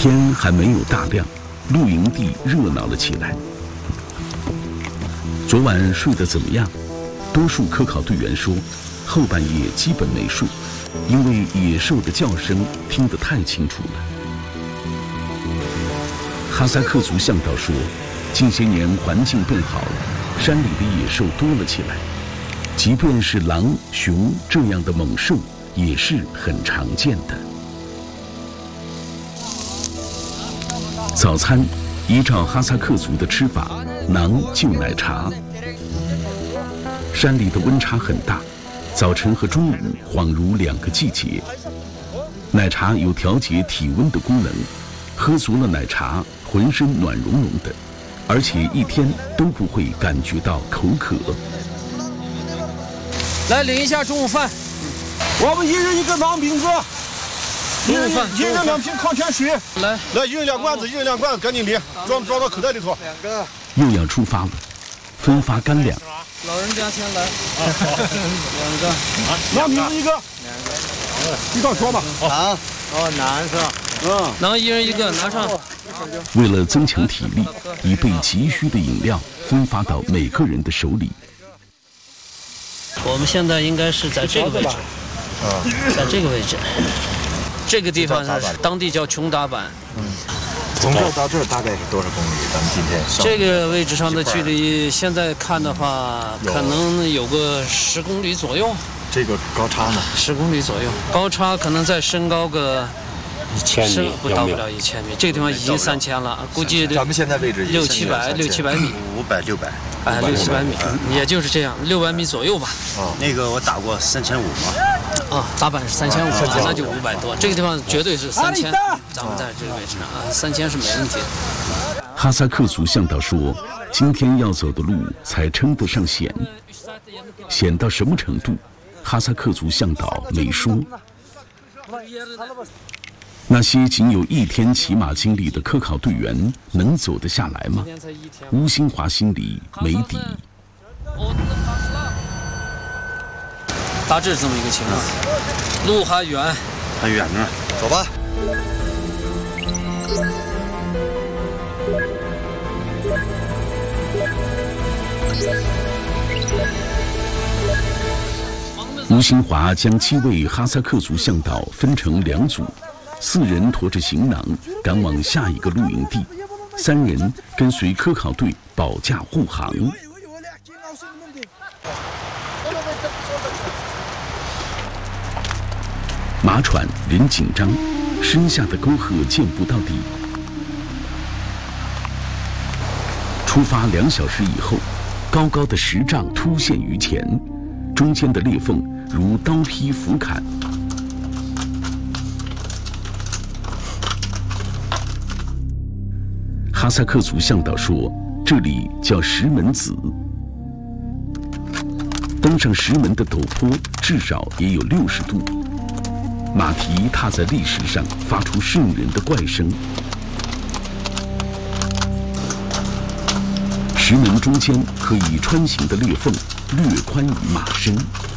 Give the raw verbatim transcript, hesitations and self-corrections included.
天还没有大亮，露营地热闹了起来。昨晚睡得怎么样？多数科考队员说，后半夜基本没睡，因为野兽的叫声听得太清楚了。哈萨克族向导说，近些年环境变好了，山里的野兽多了起来，即便是狼、熊这样的猛兽，也是很常见的。早餐依照哈萨克族的吃法，馕就奶茶。山里的温差很大，早晨和中午恍如两个季节。奶茶有调节体温的功能，喝足了奶茶，浑身暖融融的，而且一天都不会感觉到口渴。 来领一下中午饭， 我们一人一个馕饼子，一人一人两瓶矿泉水。 来来，一人两罐子，一人两罐子，赶紧领，装装到口袋里头。两个。 又要出发了，分发干粮。 老人家先来，两个， 馕饼子一个， 两个， 一道装吧。 好，哦，馕是吧？嗯，馕一人一个，拿上。 为了增强体力，已被急需的饮料分发到每个人的手里。 我们现在应该是在这个位置， 啊， 在这个位置，这个地方是当地叫琼达坂。 嗯，从这儿到这儿大概是多少公里？咱们今天这个位置上的距离，现在看的话，可能有个十公里左右。 这个高差呢？ 十公里左右，高差可能再升高个。 一千米不到不了一千米，这个地方已经三千了，估计咱们现在位置六七百六七百米， 五百六百， 哎，六七百米，也就是这样，六百米左右吧。 哦，那个我打过三千五嘛。 啊，打板是三千五，那就五百多。这个地方绝对是三千，咱们在这个位置上啊，三千是没问题的。 哈萨克族向导说，今天要走的路才称得上险，险到什么程度？哈萨克族向导没说。那些仅有一天骑马经历的科考队员能走得下来吗？吴新华心里没底。 大致这么一个情况，路还远， 还远呢，走吧。 吴新华将七位哈萨克族向导分成两组，四人驮着行囊赶往下一个露营地，三人跟随科考队保驾护航。马喘，人紧张，身下的沟壑见不到底。出发两小时以后，高高的石障突现于前，中间的裂缝如刀劈斧砍。哈萨克族向导说，这里叫石门子。登上石门的陡坡至少也有六十度，马蹄踏在砾石上，发出瘆人的怪声。石门中间可以穿行的裂缝略宽于马身。